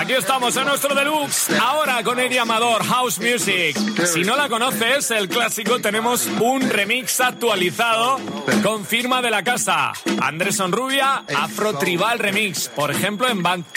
Aquí estamos en nuestro deluxe, ahora con Eddie Amador, House Music. Si no la conoces, el clásico, tenemos un remix actualizado con firma de la casa. Andrés Sonrubia, Afro Tribal Remix, por ejemplo en Bandcamp.